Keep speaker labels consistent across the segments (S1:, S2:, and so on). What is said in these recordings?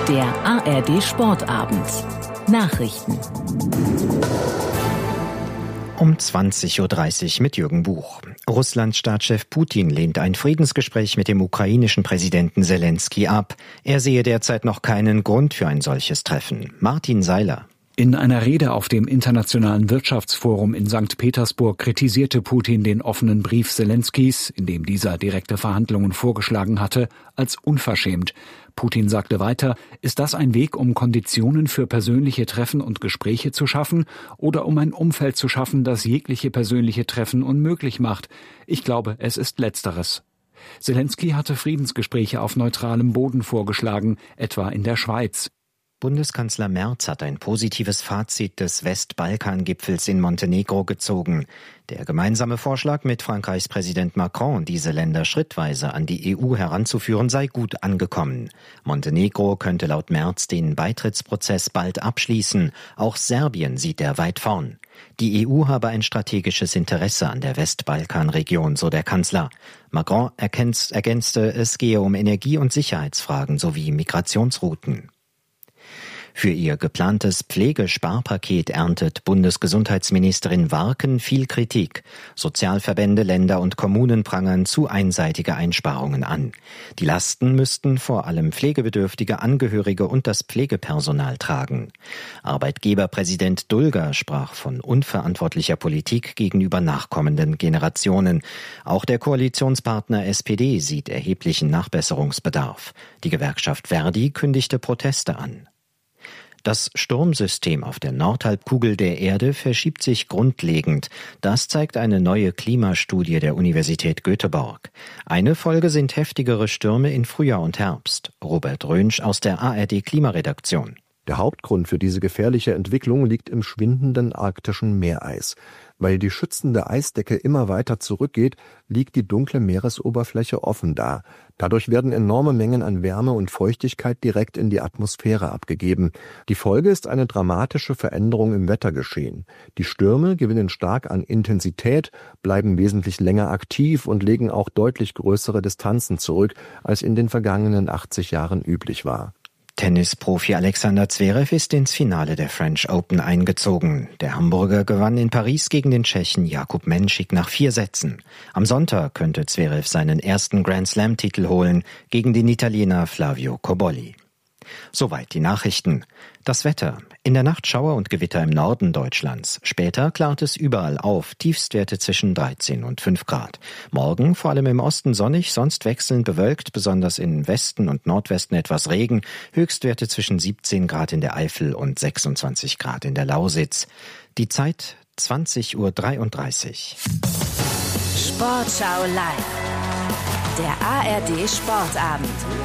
S1: Der ARD Sportabend. Nachrichten.
S2: Um 20.30 Uhr mit Jürgen Buch. Russlands Staatschef Putin lehnt ein Friedensgespräch mit dem ukrainischen Präsidenten Selenskyj ab. Er sehe derzeit noch keinen Grund für ein solches Treffen. Martin Seiler.
S3: In einer Rede auf dem Internationalen Wirtschaftsforum in St. Petersburg kritisierte Putin den offenen Brief Selenskys, in dem dieser direkte Verhandlungen vorgeschlagen hatte, als unverschämt. Putin sagte weiter, ist das ein Weg, um Konditionen für persönliche Treffen und Gespräche zu schaffen oder um ein Umfeld zu schaffen, das jegliche persönliche Treffen unmöglich macht? Ich glaube, es ist Letzteres. Selenskyj hatte Friedensgespräche auf neutralem Boden vorgeschlagen, etwa in der Schweiz.
S2: Bundeskanzler Merz hat ein positives Fazit des Westbalkan-Gipfels in Montenegro gezogen. Der gemeinsame Vorschlag mit Frankreichs Präsident Macron, diese Länder schrittweise an die EU heranzuführen, sei gut angekommen. Montenegro könnte laut Merz den Beitrittsprozess bald abschließen. Auch Serbien sieht er weit vorn. Die EU habe ein strategisches Interesse an der Westbalkanregion, so der Kanzler. Macron ergänzte, es gehe um Energie- und Sicherheitsfragen sowie Migrationsrouten. Für ihr geplantes Pflegesparpaket erntet Bundesgesundheitsministerin Warken viel Kritik. Sozialverbände, Länder und Kommunen prangern zu einseitige Einsparungen an. Die Lasten müssten vor allem pflegebedürftige Angehörige und das Pflegepersonal tragen. Arbeitgeberpräsident Dulger sprach von unverantwortlicher Politik gegenüber nachkommenden Generationen. Auch der Koalitionspartner SPD sieht erheblichen Nachbesserungsbedarf. Die Gewerkschaft Verdi kündigte Proteste an. Das Sturmsystem auf der Nordhalbkugel der Erde verschiebt sich grundlegend. Das zeigt eine neue Klimastudie der Universität Göteborg. Eine Folge sind heftigere Stürme in Frühjahr und Herbst. Robert Rönsch aus der ARD Klimaredaktion.
S4: Der Hauptgrund für diese gefährliche Entwicklung liegt im schwindenden arktischen Meereis. Weil die schützende Eisdecke immer weiter zurückgeht, liegt die dunkle Meeresoberfläche offen da. Dadurch werden enorme Mengen an Wärme und Feuchtigkeit direkt in die Atmosphäre abgegeben. Die Folge ist eine dramatische Veränderung im Wettergeschehen. Die Stürme gewinnen stark an Intensität, bleiben wesentlich länger aktiv und legen auch deutlich größere Distanzen zurück, als in den vergangenen 80 Jahren üblich war.
S2: Tennisprofi Alexander Zverev ist ins Finale der French Open eingezogen. Der Hamburger gewann in Paris gegen den Tschechen Jakub Menšík nach 4 Sätzen. Am Sonntag könnte Zverev seinen ersten Grand-Slam-Titel holen gegen den Italiener Flavio Cobolli. Soweit die Nachrichten. Das Wetter. In der Nacht Schauer und Gewitter im Norden Deutschlands. Später klart es überall auf. Tiefstwerte zwischen 13 und 5 Grad. Morgen vor allem im Osten sonnig, sonst wechselnd bewölkt, besonders im Westen und Nordwesten etwas Regen. Höchstwerte zwischen 17 Grad in der Eifel und 26 Grad in der Lausitz. Die Zeit 20.33 Uhr.
S1: Sportschau live. Der ARD Sportabend.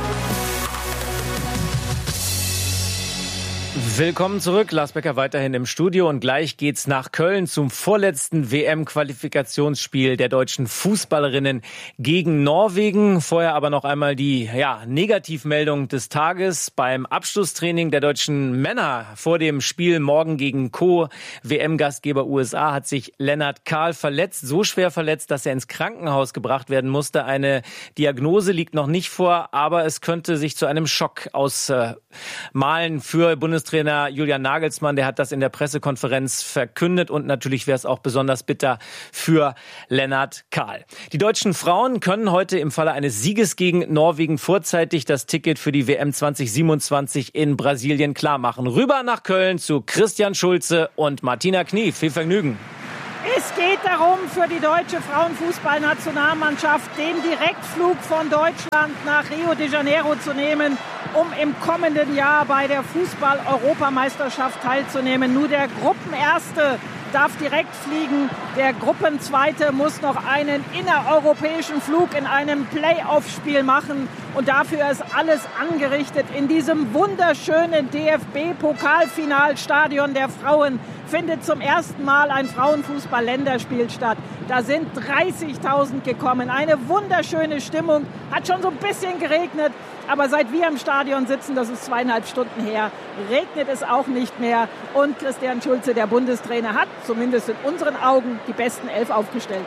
S5: Willkommen zurück, Lars Becker weiterhin im Studio und gleich geht's nach Köln zum vorletzten WM-Qualifikationsspiel der deutschen Fußballerinnen gegen Norwegen. Vorher aber noch einmal die Negativmeldung des Tages. Beim Abschlusstraining der deutschen Männer vor dem Spiel morgen gegen Co-WM-Gastgeber USA hat sich Lennart Kahl verletzt, so schwer verletzt, dass er ins Krankenhaus gebracht werden musste. Eine Diagnose liegt noch nicht vor, aber es könnte sich zu einem Schock ausmalen für Bundestrainer Julian Nagelsmann, der hat das in der Pressekonferenz verkündet und natürlich wäre es auch besonders bitter für Lennart Kahl. Die deutschen Frauen können heute im Falle eines Sieges gegen Norwegen vorzeitig das Ticket für die WM 2027 in Brasilien klarmachen. Rüber nach Köln zu Christian Schulze und Martina Knief. Viel Vergnügen.
S6: Es geht darum, für die deutsche Frauenfußballnationalmannschaft den Direktflug von Deutschland nach Rio de Janeiro zu nehmen, um im kommenden Jahr bei der Fußball-Europameisterschaft teilzunehmen. Nur der Gruppenerste darf direkt fliegen. Der Gruppenzweite muss noch einen innereuropäischen Flug in einem Playoff-Spiel machen. Und dafür ist alles angerichtet. In diesem wunderschönen DFB-Pokalfinalstadion der Frauen findet zum ersten Mal ein Frauenfußball-Länderspiel statt. Da sind 30.000 gekommen. Eine wunderschöne Stimmung. Hat schon so ein bisschen geregnet. Aber seit wir im Stadion sitzen, das ist 2,5 Stunden her, regnet es auch nicht mehr. Und Christian Schulze, der Bundestrainer, hat zumindest in unseren Augen die besten 11 aufgestellt.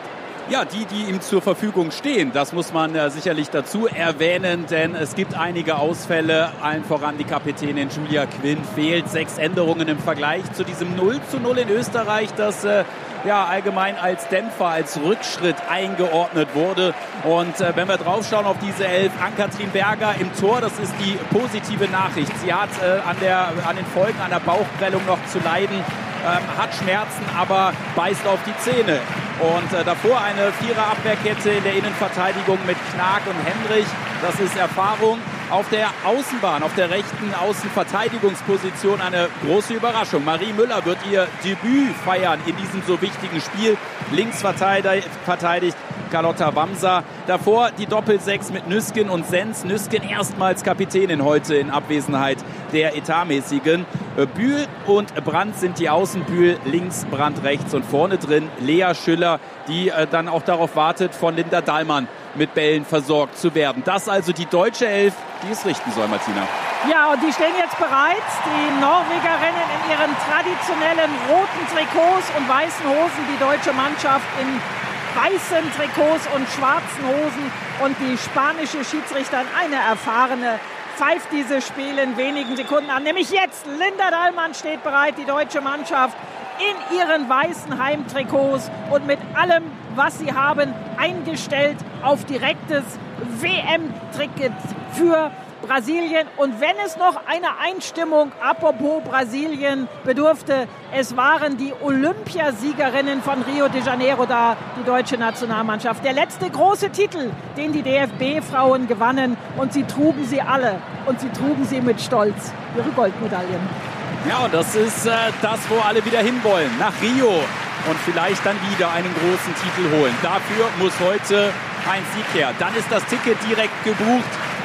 S7: Ja, die ihm zur Verfügung stehen, das muss man sicherlich dazu erwähnen, denn es gibt einige Ausfälle, allen voran die Kapitänin Julia Quinn fehlt, 6 Änderungen im Vergleich zu diesem 0:0 in Österreich, das allgemein als Dämpfer, als Rückschritt eingeordnet wurde. Und wenn wir draufschauen auf diese 11, Ann-Kathrin Berger im Tor, das ist die positive Nachricht. Sie hat an den Folgen einer Bauchprellung noch zu leiden, hat Schmerzen, aber beißt auf die Zähne. Und davor eine Vierer-Abwehrkette in der Innenverteidigung mit Knag und Henrich. Das ist Erfahrung. Auf der Außenbahn, auf der rechten Außenverteidigungsposition eine große Überraschung. Marie Müller wird ihr Debüt feiern in diesem so wichtigen Spiel. Links verteidigt Carlotta Wamser. Davor die Doppel-6 mit Nüsken und Sens. Nüsken erstmals Kapitänin heute in Abwesenheit der Etatmäßigen. Bühl und Brandt sind die Außen. Bühl links, Brandt rechts und vorne drin Lea Schüller, die dann auch darauf wartet, von Linda Dahlmann mit Bällen versorgt zu werden. Das also die deutsche Elf, die es richten soll, Martina.
S6: Ja, und die stehen jetzt bereit. Die Norwegerinnen in ihren traditionellen roten Trikots und weißen Hosen. Die deutsche Mannschaft in weißen Trikots und schwarzen Hosen. Und die spanische Schiedsrichterin, eine erfahrene, pfeift dieses Spiel in wenigen Sekunden an. Nämlich jetzt. Linda Dahlmann steht bereit, die deutsche Mannschaft in ihren weißen Heimtrikots und mit allem, was sie haben, eingestellt auf direktes WM-Ticket für Brasilien. Und wenn es noch eine Einstimmung, apropos Brasilien, bedurfte, es waren die Olympiasiegerinnen von Rio de Janeiro da, die deutsche Nationalmannschaft. Der letzte große Titel, den die DFB-Frauen gewannen, und sie trugen sie alle und sie trugen sie mit Stolz, ihre Goldmedaillen.
S7: Ja, und das ist das, wo alle wieder hinwollen, nach Rio und vielleicht dann wieder einen großen Titel holen. Dafür muss heute ein Sieg her. Dann ist das Ticket direkt gebucht.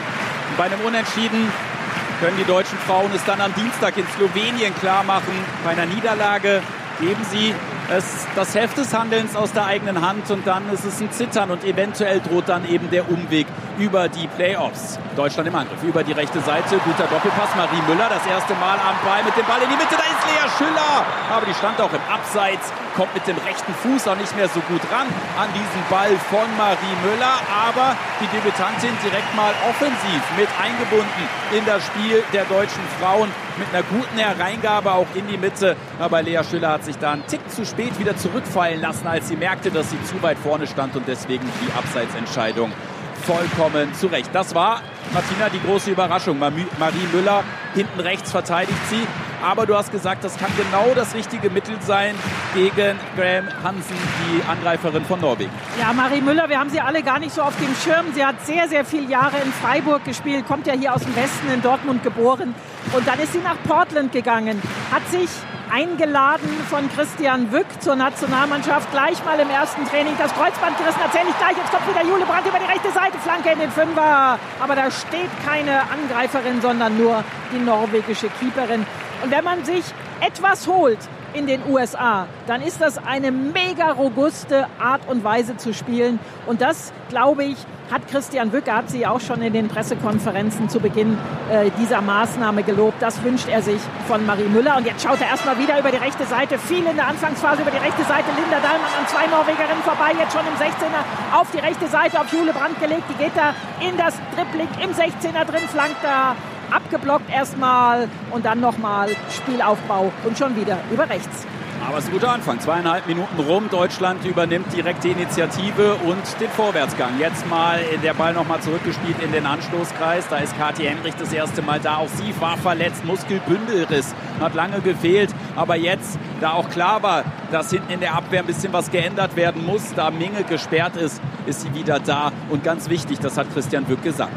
S7: Bei einem Unentschieden können die deutschen Frauen es dann am Dienstag in Slowenien klar machen. Bei einer Niederlage geben sie das Heft des Handelns aus der eigenen Hand und dann ist es ein Zittern und eventuell droht dann eben der Umweg über die Playoffs. Deutschland im Angriff über die rechte Seite, guter Doppelpass, Marie Müller, das erste Mal am Ball mit dem Ball in die Mitte, da ist Lea Schüller, aber die stand auch im Abseits, kommt mit dem rechten Fuß auch nicht mehr so gut ran an diesen Ball von Marie Müller, aber die Debütantin direkt mal offensiv mit eingebunden in das Spiel der deutschen Frauen mit einer guten Hereingabe auch in die Mitte, aber Lea Schüller hat sich da einen Tick zu spät wieder zurückfallen lassen, als sie merkte, dass sie zu weit vorne stand und deswegen die Abseitsentscheidung vollkommen zu Recht. Das war, Martina, die große Überraschung. Marie Müller, hinten rechts verteidigt sie. Aber du hast gesagt, das kann genau das richtige Mittel sein gegen Graham Hansen, die Angreiferin von Norwegen.
S6: Ja, Marie Müller, wir haben sie alle gar nicht so auf dem Schirm. Sie hat sehr, sehr viele Jahre in Freiburg gespielt, kommt ja hier aus dem Westen, in Dortmund geboren. Und dann ist sie nach Portland gegangen, hat sich eingeladen von Christian Wück zur Nationalmannschaft, gleich mal im ersten Training das Kreuzband gerissen, erzähle ich gleich, jetzt kommt wieder Jule Brandt über die rechte Seite, Flanke in den Fünfer, aber da steht keine Angreiferin, sondern nur die norwegische Keeperin. Und wenn man sich etwas holt in den USA, dann ist das eine mega robuste Art und Weise zu spielen. Und das, glaube ich, hat Christian Wück, er hat sie auch schon in den Pressekonferenzen zu Beginn dieser Maßnahme gelobt. Das wünscht er sich von Marie Müller. Und jetzt schaut er erstmal wieder über die rechte Seite. Viel in der Anfangsphase über die rechte Seite. Linda Dahlmann an 2 Norwegerinnen vorbei. Jetzt schon im 16er auf die rechte Seite auf Jule Brandt gelegt. Die geht da in das Dribbling im 16er drin, flankt da. Abgeblockt erstmal und dann nochmal Spielaufbau und schon wieder über rechts.
S7: Aber es ist ein guter Anfang. 2,5 Minuten rum. Deutschland übernimmt direkt die Initiative und den Vorwärtsgang. Jetzt mal der Ball nochmal zurückgespielt in den Anstoßkreis. Da ist Kathi Henrich das erste Mal da. Auch sie war verletzt. Muskelbündelriss. Hat lange gefehlt. Aber jetzt, da auch klar war, dass hinten in der Abwehr ein bisschen was geändert werden muss, da Minge gesperrt ist, ist sie wieder da. Und ganz wichtig, das hat Christian Wück gesagt.